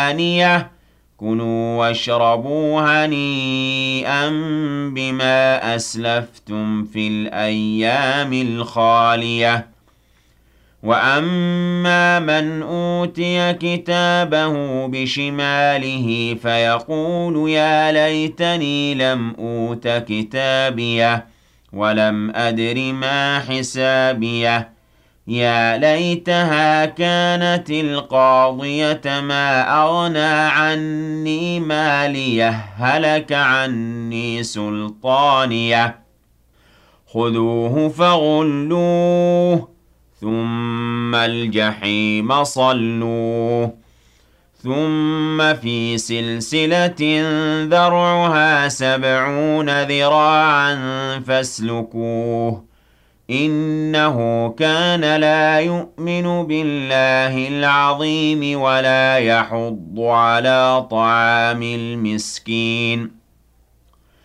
ثانية كلوا واشربوا هنيئا بما أسلفتم في الأيام الخالية وأما من أوتي كتابه بشماله فيقول يا ليتني لم أوت كتابيه ولم أدر ما حسابيه يا ليتها كانت القاضية ما أغنى عني ماليه هلك عني سلطانيه خذوه فغلوه ثم الجحيم صلوه ثم في سلسلة ذرعها 70 ذراعا فاسلكوه إنه كان لا يؤمن بالله العظيم ولا يحض على طعام المسكين